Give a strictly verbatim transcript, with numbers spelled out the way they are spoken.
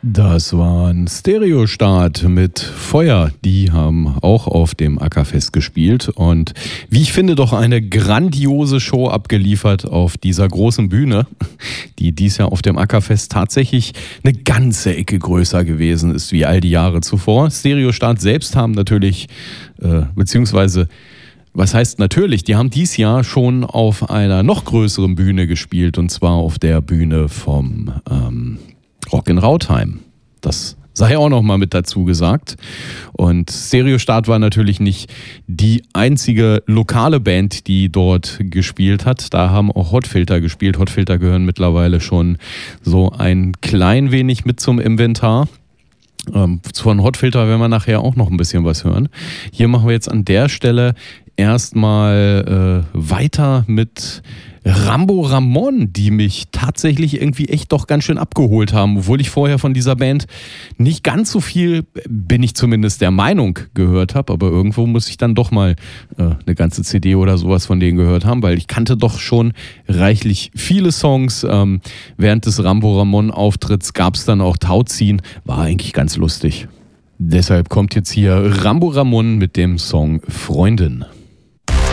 Das war ein Stereostart mit Feuer. Die haben auch auf dem Ackerfest gespielt und wie ich finde, doch eine grandiose Show abgeliefert auf dieser großen Bühne, die dies Jahr auf dem Ackerfest tatsächlich eine ganze Ecke größer gewesen ist wie all die Jahre zuvor. Stereostart selbst haben natürlich, äh, beziehungsweise was heißt natürlich, die haben dies Jahr schon auf einer noch größeren Bühne gespielt und zwar auf der Bühne vom ähm, Rock in Rautheim. Das sei auch noch mal mit dazu gesagt. Und Stereostart war natürlich nicht die einzige lokale Band, die dort gespielt hat. Da haben auch Hotfilter gespielt. Hotfilter gehören mittlerweile schon so ein klein wenig mit zum Inventar. Ähm, von Hotfilter werden wir nachher auch noch ein bisschen was hören. Hier machen wir jetzt an der Stelle erstmal äh, weiter mit Rambo Ramon, die mich tatsächlich irgendwie echt doch ganz schön abgeholt haben, obwohl ich vorher von dieser Band nicht ganz so viel, bin ich zumindest der Meinung, gehört habe, aber irgendwo muss ich dann doch mal äh, eine ganze C D oder sowas von denen gehört haben, weil ich kannte doch schon reichlich viele Songs. Ähm, während des Rambo Ramon Auftritts gab es dann auch Tauziehen, war eigentlich ganz lustig. Deshalb kommt jetzt hier Rambo Ramon mit dem Song Freundin.